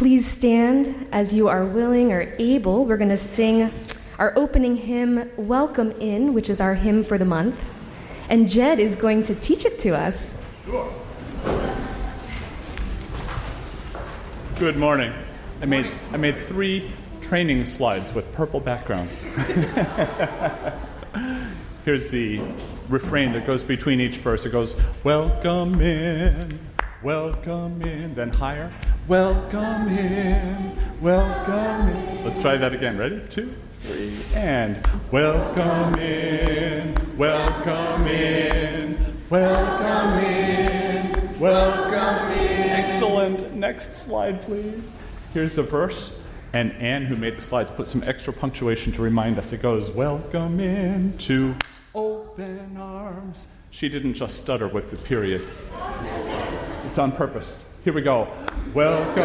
Please stand as you are willing or able. We're going to sing our opening hymn, Welcome In, which is our hymn for the month. And Jed is going to teach it to us. Sure. Good morning. I made 3 training slides with purple backgrounds. Here's the refrain that goes between each verse. It goes, welcome in, then higher. Welcome in, welcome in. Let's try that again. Ready? 2, 3, and welcome in, welcome in, welcome in, welcome in. Excellent. Next slide, please. Here's the verse. And Anne, who made the slides, put some extra punctuation to remind us. It goes, welcome in to open arms. She didn't just stutter with the period. It's on purpose. Here we go. Welcome.